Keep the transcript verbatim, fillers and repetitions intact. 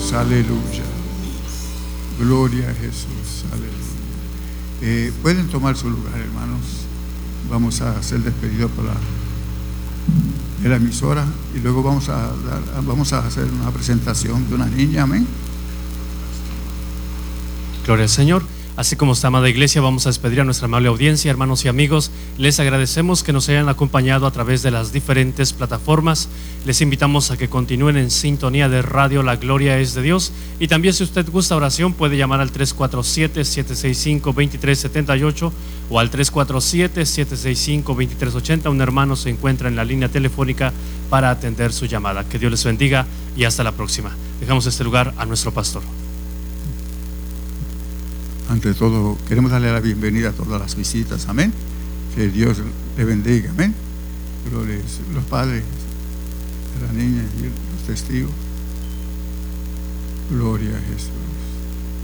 Jesús, aleluya. Gloria a Jesús, aleluya. Eh, Pueden tomar su lugar, hermanos. Vamos a hacer despedido por la, de la emisora y luego vamos a, dar, vamos a hacer una presentación de una niña, amén. Gloria al Señor. Así como esta amada iglesia, vamos a despedir a nuestra amable audiencia, hermanos y amigos. Les agradecemos que nos hayan acompañado a través de las diferentes plataformas. Les invitamos a que continúen en sintonía de Radio La Gloria es de Dios. Y también, si usted gusta oración, puede llamar al tres cuatro siete, siete seis cinco, dos tres siete ocho o al tres cuatro siete, siete seis cinco, dos tres ocho cero. Un hermano se encuentra en la línea telefónica para atender su llamada. Que Dios les bendiga y hasta la próxima. Dejamos este lugar a nuestro pastor. Ante todo, queremos darle la bienvenida a todas las visitas, amén. Que Dios le bendiga, amén. Gloria a los padres de la niña y los testigos. Gloria a Jesús.